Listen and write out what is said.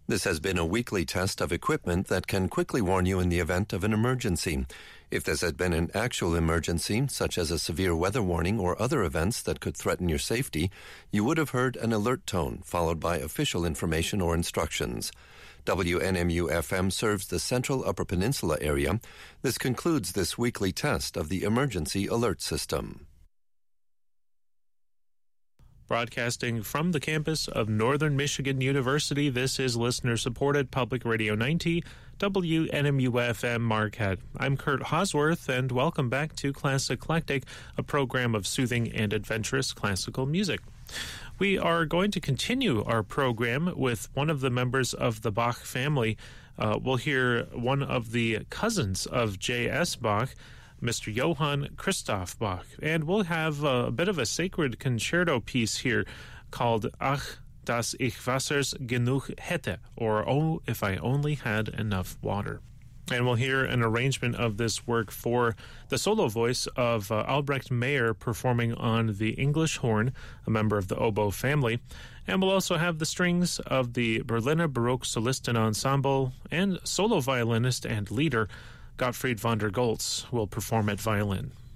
This has been a weekly test of equipment that can quickly warn you in the event of an emergency. If this had been an actual emergency, such as a severe weather warning or other events that could threaten your safety, you would have heard an alert tone followed by official information or instructions. WNMU-FM serves the Central Upper Peninsula area. This concludes this weekly test of the emergency alert system. Broadcasting from the campus of Northern Michigan University, this is listener-supported Public Radio 90, WNMU-FM Marquette. I'm Kurt Hosworth, and welcome back to Classic Eclectic, a program of soothing and adventurous classical music. We are going to continue our program with one of the members of the Bach family. We'll hear one of the cousins of J.S. Bach, Mr. Johann Christoph Bach. And we'll have a bit of a sacred concerto piece here called Ach, dass ich Wassers genug hätte, or Oh, if I only had enough water. And we'll hear an arrangement of this work for the solo voice of Albrecht Meyer performing on the English horn, a member of the oboe family. And we'll also have the strings of the Berliner Baroque Solisten Ensemble, and solo violinist and leader Gottfried von der Goltz will perform at violin.